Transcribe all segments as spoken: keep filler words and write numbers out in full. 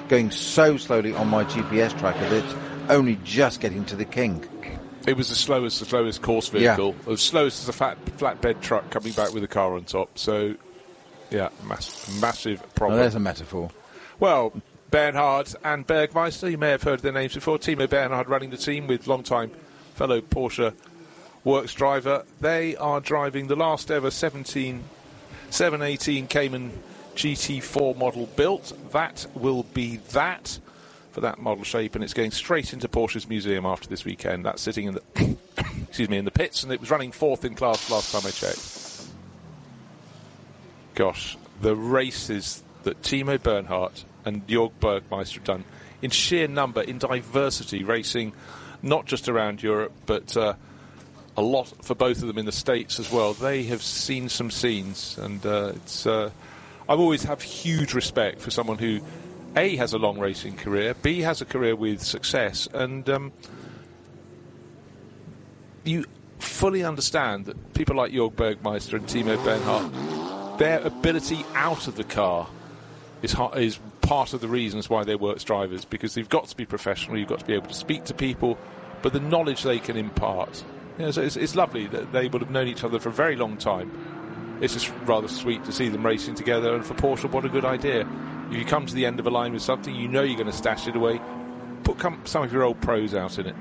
going so slowly on my G P S tracker that it's only just getting to the King. It was the slowest, the slowest course vehicle, yeah. as slowest as a fat, flatbed truck coming back with a car on top. So, yeah, mass, massive problem. Oh, there's a metaphor. Well, Bernhard and Bergmeister, you may have heard their names before. Timo Bernhard running the team with long-time fellow Porsche works driver. They are driving the last ever seventeen, seven eighteen Cayman G T four model built. That will be that for that model shape, and it's going straight into Porsche's museum after this weekend. That's sitting in the excuse me in the pits, and it was running fourth in class last time I checked. Gosh, the races that Timo Bernhard and Jörg Bergmeister have done in sheer number, in diversity, racing not just around Europe, but uh, a lot for both of them in the States as well. They have seen some scenes, and uh, it's. Uh, I've always have huge respect for someone who, A, has a long racing career, B, has a career with success, and um, you fully understand that people like Jörg Bergmeister and Timo Bernhard, their ability out of the car is is part of the reasons why they're works drivers, because they've got to be professional, you've got to be able to speak to people, but the knowledge they can impart, you know, so it's, it's lovely that they would have known each other for a very long time. It's just rather sweet to see them racing together, and for Porsche, what a good idea. If you come to the end of a line with something, you know you're going to stash it away, put come, some of your old pros out in it.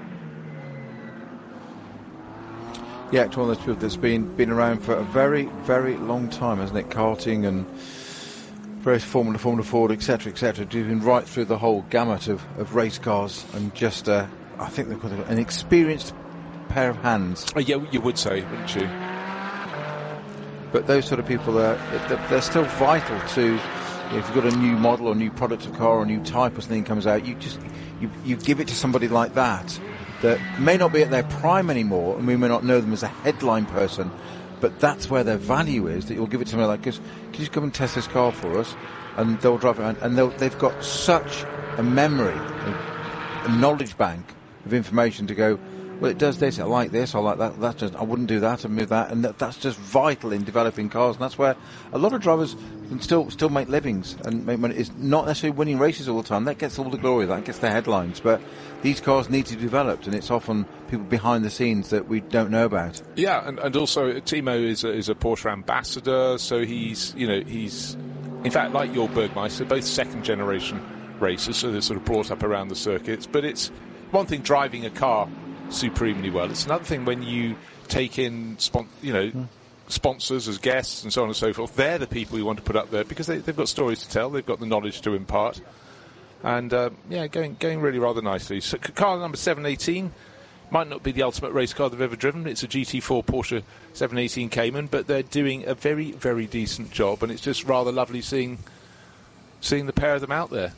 Yeah, it's one of those people that's been been around for a very, very long time, hasn't it? Karting and various Formula, Formula Ford, et cetera, et cetera. You've been right through the whole gamut of, of race cars, and just, uh, I think they've got an experienced pair of hands. Oh, yeah, you would say, wouldn't you? But those sort of people, are, they're, they're still vital to, you know, if you've got a new model or new product of car or a new type or something comes out, you just you, you give it to somebody like that that may not be at their prime anymore, and we may not know them as a headline person, but that's where their value is, that you'll give it to somebody like, can you come and test this car for us? And they'll drive it around, and they'll, they've got such a memory, a, a knowledge bank of information to go, well, it does this, I like this, I like that, that's just, I wouldn't do that, and move that, and that, that's just vital in developing cars, and that's where a lot of drivers can still still make livings, and make money. It's not necessarily winning races all the time, that gets all the glory, that gets the headlines, but these cars need to be developed, and it's often people behind the scenes that we don't know about. Yeah, and, and also Timo is a, is a Porsche ambassador, so he's, you know, he's, in fact, like your Bergmeister, both second generation racers, so they're sort of brought up around the circuits, but it's one thing driving a car supremely well. It's another thing when you take in, spon- you know, mm. sponsors as guests and so on and so forth. They're the people you want to put up there because they, they've got stories to tell. They've got the knowledge to impart, and uh, yeah, going going really rather nicely. So car number seven eighteen might not be the ultimate race car they've ever driven. It's a G T four Porsche seven eighteen Cayman, but they're doing a very very decent job, and it's just rather lovely seeing seeing the pair of them out there.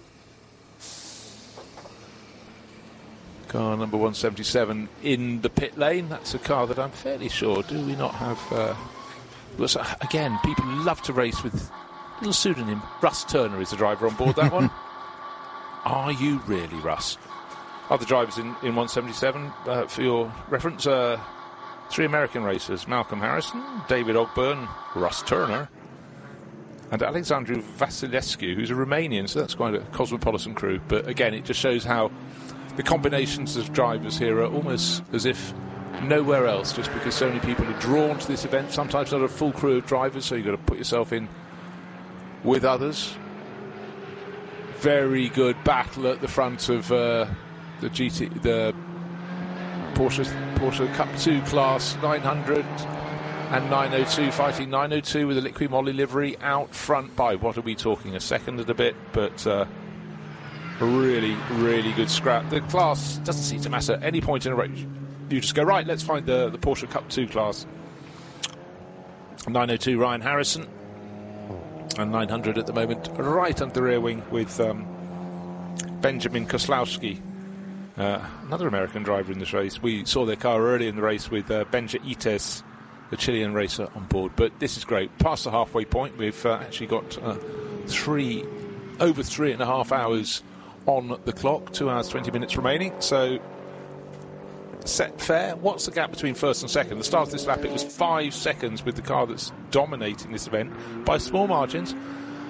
Car number one seventy-seven in the pit lane. That's a car that I'm fairly sure, do we not have... Uh, again, people love to race with a little pseudonym. Russ Turner is the driver on board that one. Are you really, Russ? Other drivers in, in one seventy-seven, uh, for your reference, uh, three American racers. Malcolm Harrison, David Ogburn, Russ Turner, and Alexandru Vasilescu, who's a Romanian, so that's quite a cosmopolitan crew. But again, it just shows how the combinations of drivers here are almost as if nowhere else, just because so many people are drawn to this event. Sometimes not a full crew of drivers, so you've got to put yourself in with others. Very good battle at the front of uh, the G T, the Porsche Porsche Cup two class nine hundred and nine oh two, fighting nine oh two with a Liqui Moly livery out front by, what are we talking, a second and a bit, but uh, a really, really good scrap. The class doesn't seem to matter at any point in a race. You just go, right, let's find the, the Porsche Cup two class. nine oh two Ryan Harrison, and nine hundred at the moment, right under the rear wing with um, Benjamin Koslowski, uh, another American driver in this race. We saw their car early in the race with uh, Benja Ites, the Chilean racer, on board. But this is great. Past the halfway point, we've uh, actually got uh, three, over three and a half hours on the clock, two hours twenty minutes remaining, so set fair. What's the gap between first and second? The start of this lap, it was five seconds with the car that's dominating this event by small margins,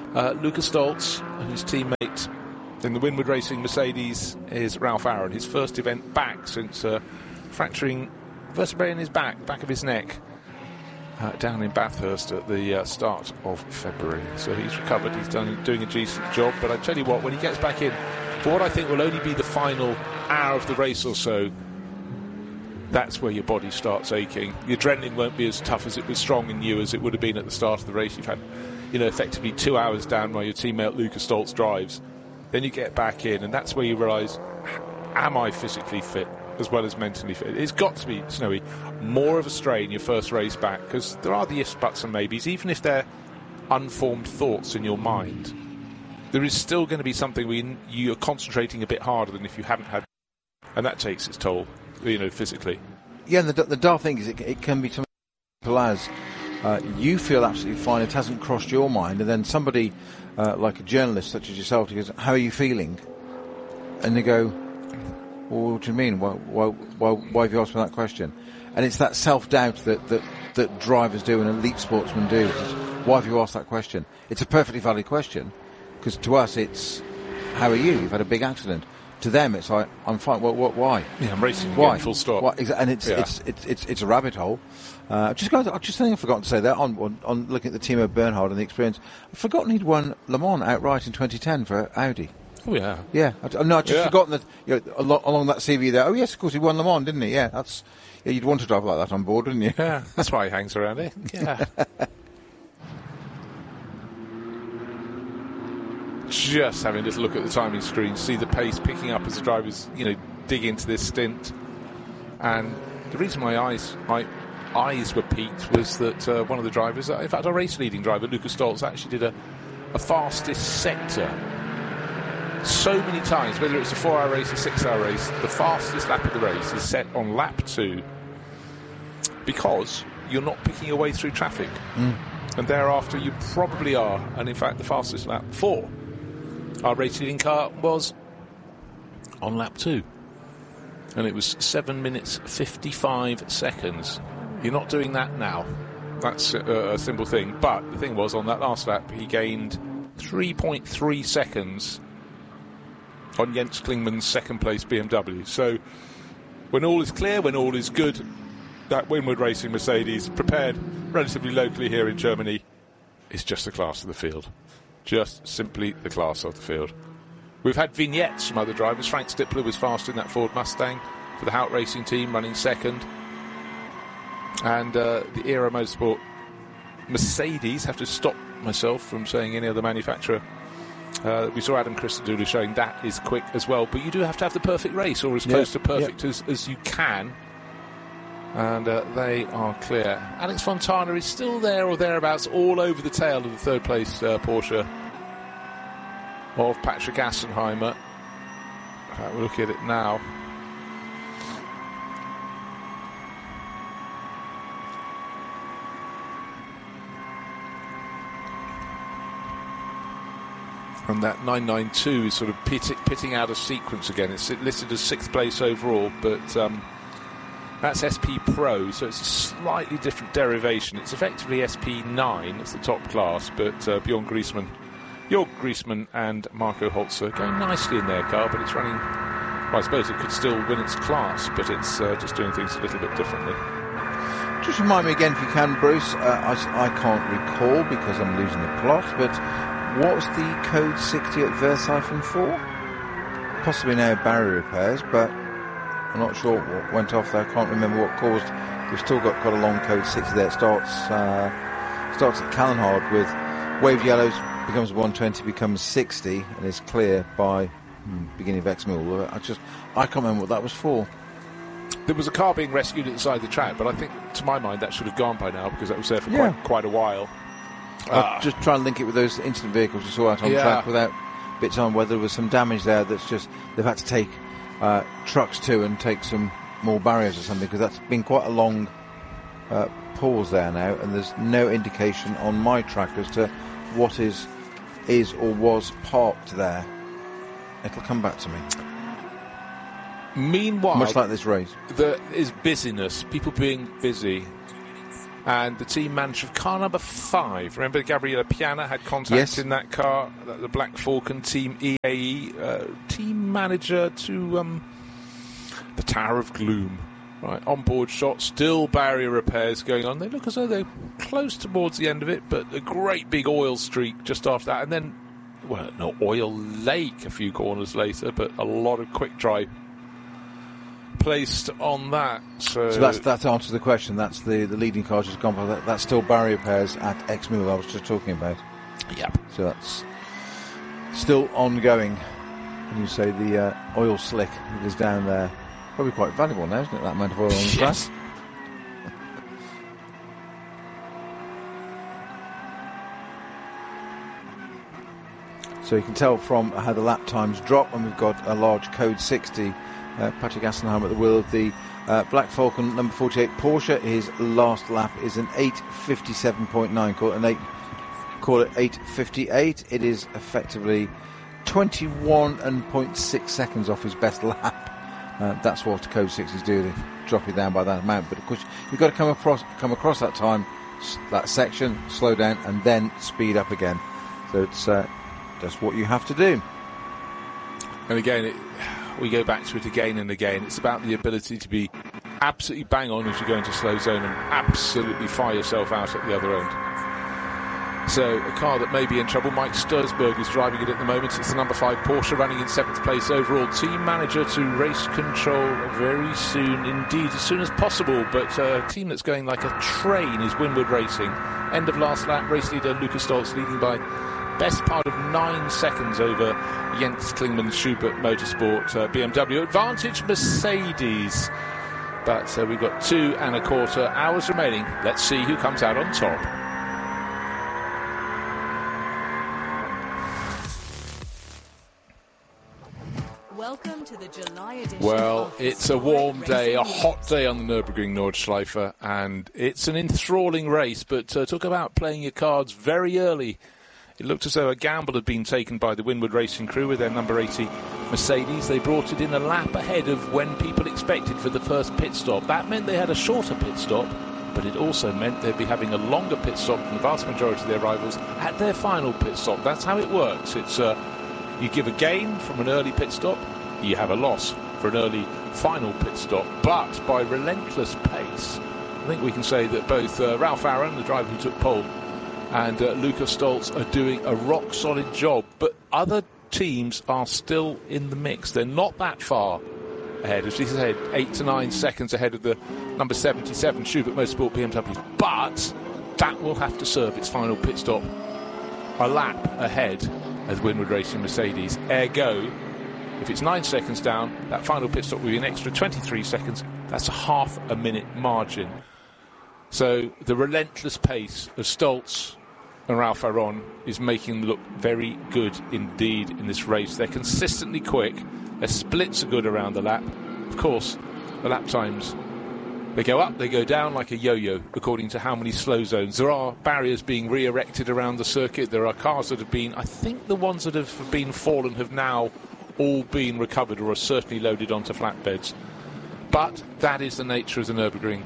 Uh, Lucas Stoltz and his teammate in the Winward Racing Mercedes is Ralph Aaron. His first event back since uh, fracturing vertebrae in his back, back of his neck, uh, down in Bathurst at the uh, start of February. So he's recovered. He's done doing a decent job. But I tell you what, when he gets back in for what I think will only be the final hour of the race or so, that's where your body starts aching. The adrenaline won't be as tough as it was strong in you as it would have been at the start of the race. You've had, you know, effectively two hours down while your teammate Lucas Stoltz drives. Then you get back in, and that's where you realise, am I physically fit as well as mentally fit? It's got to be, Snowy, more of a strain your first race back, because there are the ifs, buts and maybes, even if they're unformed thoughts in your mind. There is still going to be something where you're concentrating a bit harder than if you haven't had, and that takes its toll, you know, physically. Yeah, and the, the dark thing is it, it can be something as uh, you feel absolutely fine, it hasn't crossed your mind, and then somebody uh, like a journalist such as yourself goes, how are you feeling? And they go, well, what do you mean? Why, why, why, why have you asked me that question? And it's that self-doubt that, that, that drivers do and elite sportsmen do. Why have you asked that question? It's a perfectly valid question, because to us it's, how are you? You've had a big accident. To them, it's like, I'm fine. What? What? Why? Yeah, I'm racing why? Again, full stop. Why? And it's, yeah. it's it's it's it's a rabbit hole. Uh, just going. I just think I've forgotten to say that on, on on looking at the Timo Bernhard and the experience. I've forgotten he'd won Le Mans outright in twenty ten for Audi. Oh yeah. Yeah. I, no, I've just yeah. forgotten that. You know, along, along that C V there. Oh yes, of course he won Le Mans, didn't he? Yeah. That's. Yeah, you'd want to drive like that on board, wouldn't you? Yeah. That's why he hangs around here. Yeah. Just having a little look at the timing screen, see the pace picking up as the drivers, you know, dig into this stint. And the reason my eyes, my eyes were peaked was that uh, one of the drivers, in fact, our race-leading driver, Lucas Stoltz, actually did a, a fastest sector so many times. Whether it's a four-hour race or six-hour race, the fastest lap of the race is set on lap two because you're not picking your way through traffic. Mm. And thereafter, you probably are. And in fact, the fastest lap four. Our race-leading car was on lap two. And it was seven minutes fifty-five seconds. You're not doing that now. That's a, a simple thing. But the thing was, on that last lap, he gained three point three seconds on Jens Klingmann's second-place B M W. So when all is clear, when all is good, that Winward Racing Mercedes, prepared relatively locally here in Germany, is just the class of the field. Just simply the class of the field. We've had vignettes from other drivers. Frank Stippler was fast in that Ford Mustang for the Hout Racing team, running second. And uh, the Era Motorsport Mercedes, have to stop myself from saying any other manufacturer. Uh, we saw Adam Christodoulou showing that is quick as well. But you do have to have the perfect race, or as yeah, close to perfect yeah. as, as you can. And uh, they are clear. Alex Fontana is still there or thereabouts, all over the tail of the third place uh, Porsche of Patrick Assenheimer. Uh, we're looking at it now. And that nine nine two is sort of pit- pitting out of sequence again. It's listed as sixth place overall, but um, that's S P Pro, so it's a slightly different derivation. It's effectively S P nine, it's the top class, but uh, Bjorn Griesmann, Jörg Griesmann and Marco Holzer going nicely in their car, but it's running, well, I suppose it could still win its class, but it's uh, just doing things a little bit differently. Just remind me again, if you can, Bruce, uh, I, I can't recall because I'm losing the plot, but what was the code sixty at Versailles for? Possibly now barrier repairs, but I'm not sure what went off there. I can't remember what caused. We've still got quite a long code sixty there. It starts, uh, starts at Callenhard with waved yellows, becomes one twenty, becomes sixty, and is clear by hmm, beginning of Exmouth. I just, I can't remember what that was for. There was a car being rescued at the side of the track, but I think, to my mind, that should have gone by now because that was there for yeah. quite, quite a while. Uh, just try and link it with those incident vehicles you saw out on yeah. track without bits on, whether there was some damage there that's just, they've had to take uh, trucks to and take some more barriers or something, because that's been quite a long uh, pause there now, and there's no indication on my track as to what is is or was parked there. It'll come back to me. Meanwhile, much like this race, there is busyness, people being busy. and the team manager of car number five. Remember, Gabriele Piana had contact yes. in that car, the Black Falcon team E A E, uh, team manager to um, the Tower of Gloom. Right, onboard shot, still barrier repairs going on. They look as though they're close towards the end of it, but a great big oil streak just after that, and then, well, no, oil lake a few corners later, but a lot of quick dry placed on that. So, so that's that answers the question. That's the, the leading car just gone by. That, that's still barrier repairs at Exmouth I was just talking about. Yep. So that's still ongoing. And you say the uh, oil slick that is down there. Probably quite valuable now, isn't it, that amount of oil on the track? Yes. So you can tell from how the lap times drop, and we've got a large code sixty. Uh, Patrick Assenheim at the wheel of the uh, Black Falcon number forty-eight Porsche. His last lap is an eight fifty-seven point nine. Call it an eight. Call it eight fifty-eight. It is effectively twenty-one point six seconds off his best lap. Uh, that's what code sixties do. They drop it down by that amount. But of course, you've got to come across come across that time, that section, slow down, and then speed up again. So it's uh, just what you have to do. And again, it, we go back to it again and again. It's about the ability to be absolutely bang on as you go into slow zone and absolutely fire yourself out at the other end. So a car that may be in trouble. Mike Stursberg is driving it at the moment. It's the number five Porsche, running in seventh place overall. Team manager to race control very soon indeed, as soon as possible. But a team that's going like a train is Winward Racing. End of last lap, race leader Lukas Stoltz leading by best part of nine seconds over Jens Klingmann Schubert Motorsport uh, B M W. Advantage Mercedes. But uh, we've got two and a quarter hours remaining. Let's see who comes out on top. Welcome to the July edition. Well, it's a warm day, a hot day on the Nürburgring Nordschleife, and it's an enthralling race, but uh, talk about playing your cards very early. It looked as though a gamble had been taken by the Winward Racing crew with their number eighty Mercedes. They brought it in a lap ahead of when people expected for the first pit stop. That meant they had a shorter pit stop, but it also meant they'd be having a longer pit stop than the vast majority of their rivals at their final pit stop. That's how it works. It's uh, you give a gain from an early pit stop, you have a loss for an early final pit stop. But by relentless pace, I think we can say that both uh, Ralph Aaron, the driver who took pole, and uh, Lukas Stoltz are doing a rock-solid job. But other teams are still in the mix. They're not that far ahead. As he said, eight to nine seconds ahead of the number seventy-seven Schubert Motorsport B M W. But that will have to serve its final pit stop a lap ahead as Winward Racing Mercedes. Ergo, if it's nine seconds down, that final pit stop will be an extra twenty-three seconds. That's a half a minute margin. So the relentless pace of Stoltz and Ralph Aaron is making them look very good indeed in this race. They're consistently quick. Their splits are good around the lap. Of course, the lap times, they go up, they go down like a yo-yo, according to how many slow zones. There are barriers being re-erected around the circuit. There are cars that have been, I think the ones that have been fallen have now all been recovered or are certainly loaded onto flatbeds. But that is the nature of the Nürburgring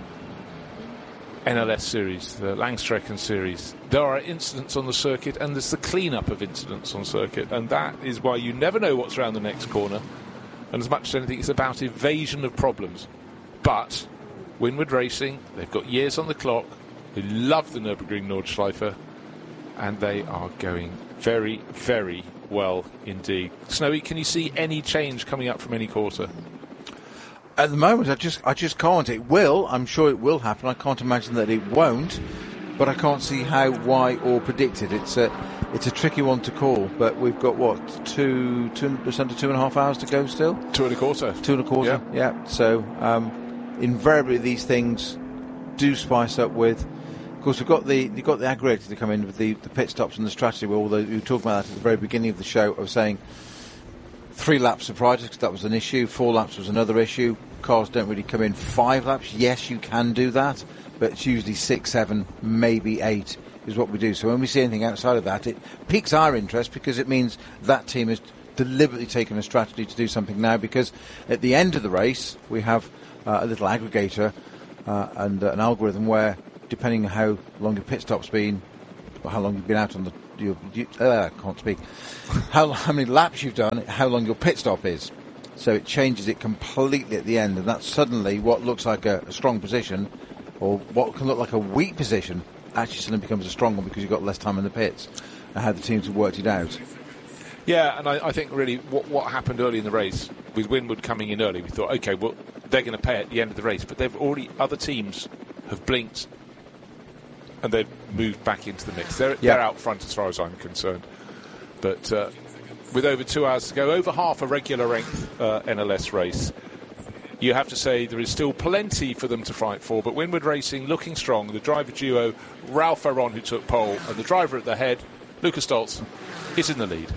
N L S series, the Langstrecken series. There are incidents on the circuit, and there's the clean-up of incidents on circuit, and that is why you never know what's around the next corner. And as much as anything, it's about evasion of problems. But Winward Racing, they've got years on the clock. They love the Nürburgring Nordschleife, and they are going very, very well indeed. Snowy, can you see any change coming up from any quarter? At the moment, I just I just can't. It will. I'm sure it will happen. I can't imagine that it won't. But I can't see how, why, or predict it. It's a it's a tricky one to call. But we've got what two, two just under two and a half hours to go still. Two and a quarter. Two and a quarter. Yeah. yeah. So um, invariably these things do spice up with. Of course, we've got the you've got the aggregator to come in with the, the pit stops and the strategy. Where although we were talking about that at the very beginning of the show, I was saying. Three laps surprised us because that was an issue. Four laps was another issue. Cars don't really come in five laps. Yes, you can do that, but it's usually six, seven, maybe eight is what we do. So when we see anything outside of that, it piques our interest because it means that team has deliberately taken a strategy to do something now, because at the end of the race we have uh, a little aggregator uh, and uh, an algorithm where depending on how long your pit stop's been, or how long you've been out on the, your, you, uh, I can't speak, how, how many laps you've done, how long your pit stop is. So it changes it completely at the end, and that's suddenly what looks like a, a strong position, or what can look like a weak position, actually suddenly becomes a strong one because you've got less time in the pits, and how the teams have worked it out. Yeah, and I, I think really what, what happened early in the race, with Winwood coming in early, we thought, OK, well, they're going to pay at the end of the race, but they've already, other teams have blinked, and they've moved back into the mix. They're, yeah. they're out front as far as I'm concerned. But uh, with over two hours to go, over half a regular length uh, N L S race, you have to say there is still plenty for them to fight for. But Winwood Racing looking strong. The driver duo, Ralph Aron, who took pole, and the driver at the head, Lucas Stoltz, is in the lead.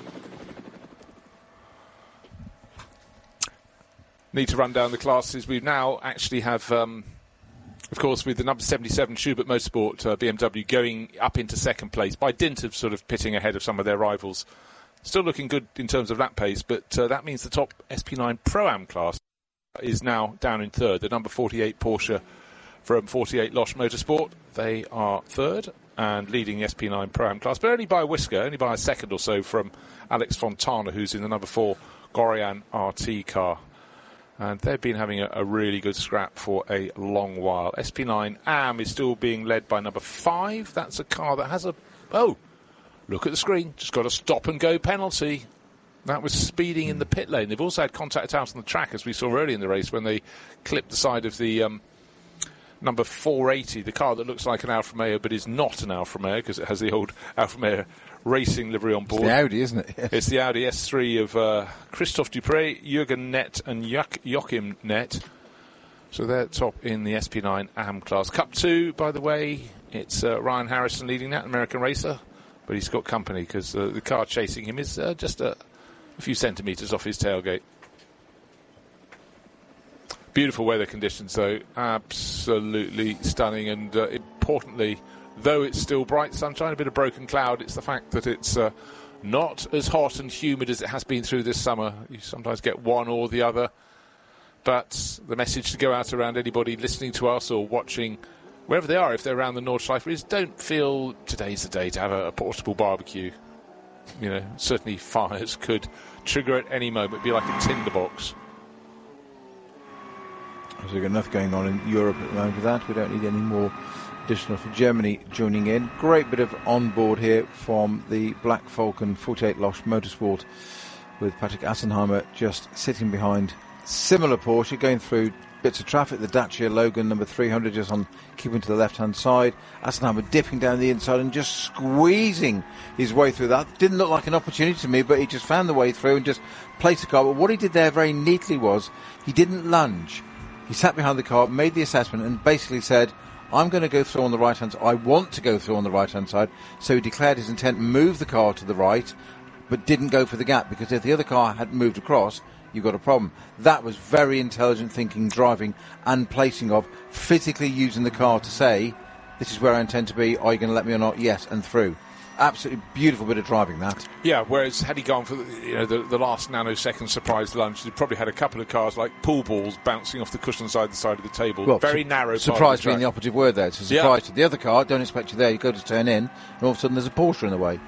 Need to run down the classes. We now actually have, um, of course, with the number seventy-seven Schubert Motorsport uh, B M W going up into second place by dint of sort of pitting ahead of some of their rivals. Still looking good in terms of lap pace, but uh, that means the top S P nine Pro-Am class is now down in third. The number forty-eight Porsche from forty-eight Losch Motorsport, they are third and leading the S P nine Pro-Am class, but only by a whisker, only by a second or so from Alex Fontana, who's in the number four Gorian R T car. And they've been having a, a really good scrap for a long while. S P nine A M is still being led by number five. That's a car that has a... Oh, look at the screen. Just got a stop-and-go penalty. That was speeding in the pit lane. They've also had contact out on the track, as we saw early in the race, when they clipped the side of the um, number four eighty, the car that looks like an Alfa Romeo but is not an Alfa Romeo because it has the old Alfa Romeo racing livery on board. It's the Audi, isn't it? Yes. It's the Audi S three of uh, Christophe Dupre, Jürgen Nett and jo- Joachim Nett. So they're top in the S P nine A M class. Cup two, by the way, it's uh, Ryan Harrison leading that, American racer, but he's got company because uh, the car chasing him is uh, just a, a few centimetres off his tailgate. Beautiful weather conditions, though. Absolutely stunning, and uh, importantly, though it's still bright sunshine, a bit of broken cloud, it's the fact that it's uh, not as hot and humid as it has been through this summer. You sometimes get one or the other. But the message to go out around anybody listening to us or watching, wherever they are, if they're around the Nordschleife, is don't feel today's the day to have a, a portable barbecue. You know, certainly fires could trigger at any moment, be like a tinderbox. So we've got enough going on in Europe at the moment with that. We don't need any more additional for Germany joining in. Great bit of on-board here from the Black Falcon forty-eight Losch Motorsport with Patrick Assenheimer just sitting behind similar Porsche going through bits of traffic. The Dacia Logan number three hundred just on keeping to the left-hand side. Assenheimer dipping down the inside and just squeezing his way through that. Didn't look like an opportunity to me, but he just found the way through and just placed the car. But what he did there very neatly was he didn't lunge. He sat behind the car, made the assessment and basically said, I'm going to go through on the right-hand side. I want to go through on the right-hand side. So he declared his intent, moved the car to the right, but didn't go for the gap, because if the other car had moved across, you've got a problem. That was very intelligent thinking, driving, and placing of, physically using the car to say, this is where I intend to be, are you going to let me or not? Yes, and through. Absolutely beautiful bit of driving, that. Yeah, whereas had he gone for the, you know, the, the last nanosecond surprise lunge, he'd probably had a couple of cars like pool balls bouncing off the cushion side the side of the table. Well, very su- narrow. Surprise being the operative word there. It's a surprise yeah. to the other car. Don't expect you there. You go to turn in, and all of a sudden there's a Porsche in the way.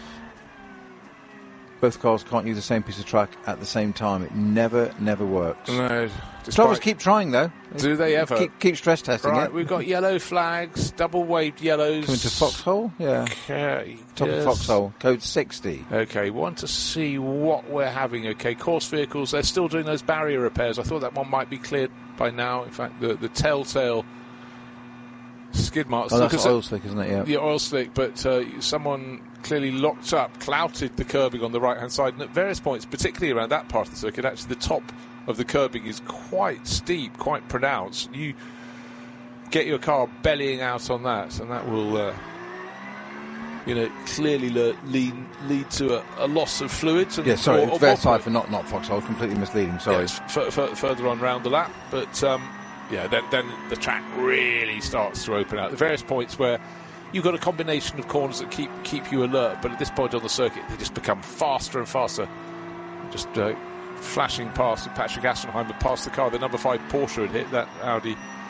Both cars can't use the same piece of track at the same time. It never, never works. No. Drivers keep trying, though. Do they ever? Keep, keep stress testing right, it. We've got yellow flags, double-waved yellows. Coming to Foxhole? Yeah. Okay. Top yes. of Foxhole, code sixty. Okay, want to see what we're having. Okay, course vehicles, they're still doing those barrier repairs. I thought that one might be cleared by now. In fact, the, the telltale skid marks. Oh, that's oil slick, isn't it? Yeah. The oil slick, but uh, someone clearly locked up, clouted the curbing on the right-hand side, and at various points, particularly around that part of the circuit, actually the top of the curbing is quite steep, quite pronounced. You get your car bellying out on that, and that will, uh, you know, clearly le- lead, lead to a, a loss of fluids. And yeah, sorry, or, it's Versailles for not, not Foxhole, completely misleading, sorry. Yeah, f- f- further on round the lap, but um, yeah, then, then the track really starts to open out. The various points where you've got a combination of corners that keep keep you alert, but at this point on the circuit, they just become faster and faster. Just uh, flashing past Patrick Assenheimer past the car. The number five Porsche had hit that Audi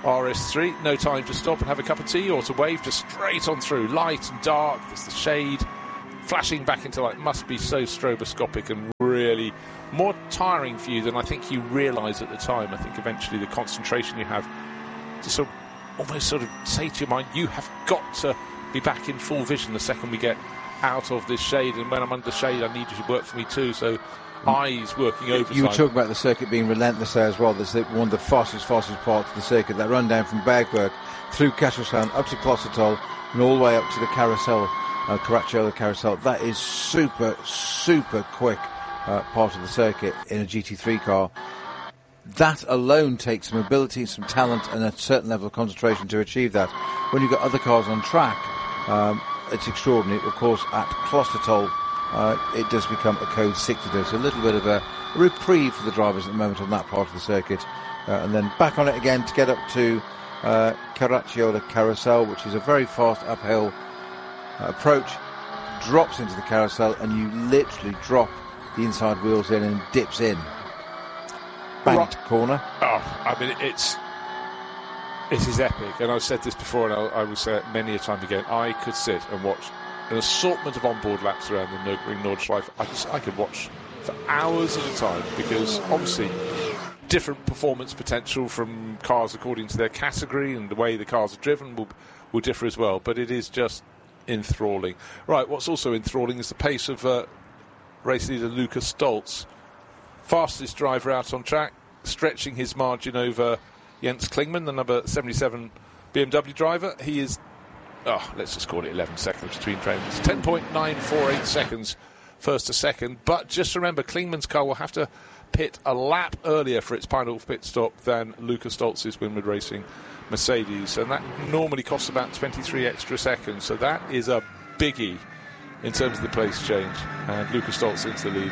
R S three, no time to stop and have a cup of tea or to wave, just straight on through. Light and dark, there's the shade, flashing back into light. Must be so stroboscopic and really more tiring for you than I think you realise at the time. I think eventually the concentration you have to sort of almost sort of say to your mind, you have got to be back in full vision the second we get out of this shade, and when I'm under shade I need you to work for me too, so eyes working overtime. You were talking about the circuit being relentless there as well. There's one of the fastest, fastest parts of the circuit, that run down from Bergberg through Kasselsound up to Klostotol and all the way up to the carousel, uh, Caracciolo carousel. That is super, super quick uh, part of the circuit in a G T three car. That alone takes some ability, some talent and a certain level of concentration to achieve that. When you've got other cars on track, um, it's extraordinary. Of course, at Klostotol, Uh, it does become a code six to do. So a little bit of a reprieve for the drivers at the moment on that part of the circuit. Uh, and then back on it again to get up to uh, Caracciolo Carousel, which is a very fast uphill uh, approach. Drops into the carousel and you literally drop the inside wheels in and dips in. Banked right. corner. Oh, I mean, it's it is epic. And I've said this before and I'll, I will say it many a time again. I could sit and watch an assortment of onboard laps around the Nürburgring Nordschleife. I, just, I could watch for hours at a time, because obviously different performance potential from cars according to their category, and the way the cars are driven will, will differ as well, but it is just enthralling. Right, what's also enthralling is the pace of uh, race leader Lukas Stolz. Fastest driver out on track, stretching his margin over Jens Klingmann, the number seventy-seven B M W driver. He is Oh, let's just call it eleven seconds between trains. ten point nine four eight seconds first to second. But just remember, Klingmann's car will have to pit a lap earlier for its final pit stop than Lukas Stolz's Winward Racing Mercedes. And that normally costs about twenty-three extra seconds. So that is a biggie in terms of the place change. And Lukas Stolz into the lead.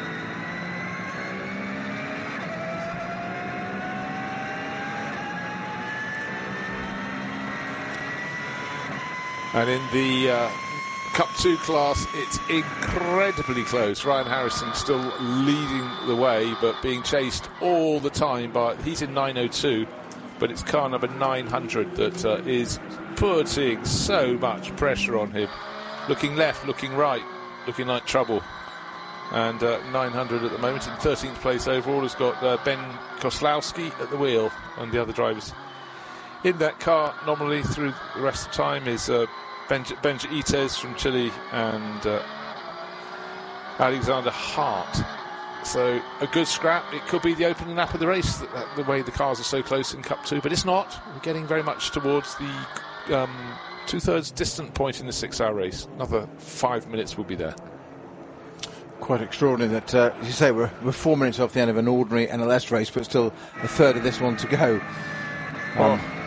And in the uh, Cup two class, it's incredibly close. Ryan Harrison still leading the way, but being chased all the time by... He's in nine oh two, but it's car number nine hundred that uh, is putting so much pressure on him. Looking left, looking right, looking like trouble. And uh, nine hundred at the moment in thirteenth place overall has got uh, Ben Koslowski at the wheel, and the other drivers in that car nominally through the rest of the time is uh, Benja, Benja Ites from Chile and uh, Alexander Hart. So a good scrap. It could be the opening lap of the race, the, the way the cars are so close in Cup two, but it's not. We're getting very much towards the um, two-thirds distant point in the six-hour race. Another five minutes will be there. Quite extraordinary that, uh, as you say, we're, we're four minutes off the end of an ordinary N L S race, but still a third of this one to go. Um, oh.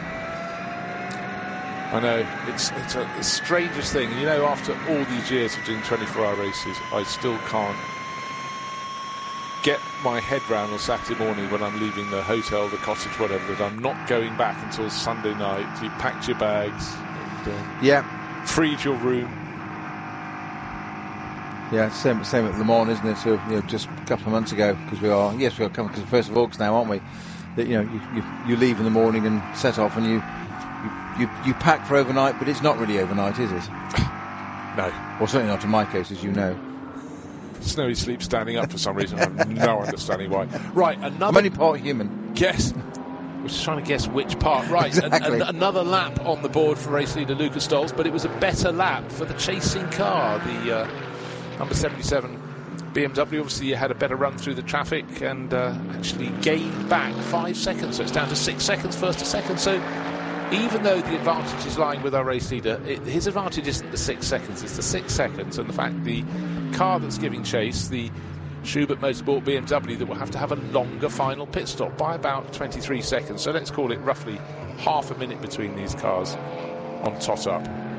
I know, it's it's a, the strangest thing. You know, after all these years of doing twenty-four hour races, I still can't get my head round on Saturday morning when I'm leaving the hotel, the cottage, whatever, that I'm not going back until Sunday night. You packed your bags, and, um, yeah, freed your room. Yeah, same same at Le Mans, isn't it? So, you know, just a couple of months ago, because we are, yes, we are coming to the first of August now, aren't we? That, you know, you, you, you leave in the morning and set off, and you, you, you, you pack for overnight, but it's not really overnight, is it? No. Well, certainly not in my case, as you know. Snowy sleeps standing up for some reason. I have no understanding why. Right, another... I'm only part human. Guess. We're just trying to guess which part. Right, exactly. an, an, another lap on the board for race leader Lukas Stolz, but it was a better lap for the chasing car, the uh, number seventy-seven B M W. Obviously, you had a better run through the traffic and uh, actually gained back five seconds, so it's down to six seconds first to second. So even though the advantage is lying with our race leader, it, his advantage isn't the six seconds, it's the six seconds, and the fact the car that's giving chase, the Schubert Motorsport B M W, that will have to have a longer final pit stop by about twenty-three seconds. So let's call it roughly half a minute between these cars on tot up.